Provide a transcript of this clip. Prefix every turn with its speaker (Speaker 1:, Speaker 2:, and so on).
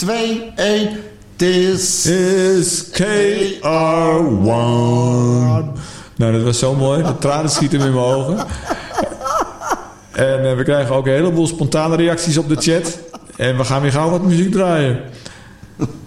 Speaker 1: 2, 1. This
Speaker 2: is KR1. Nou, dat was zo mooi. De tranen schieten in mijn ogen. En we krijgen ook een heleboel spontane reacties op de chat. En we gaan weer gauw wat muziek draaien.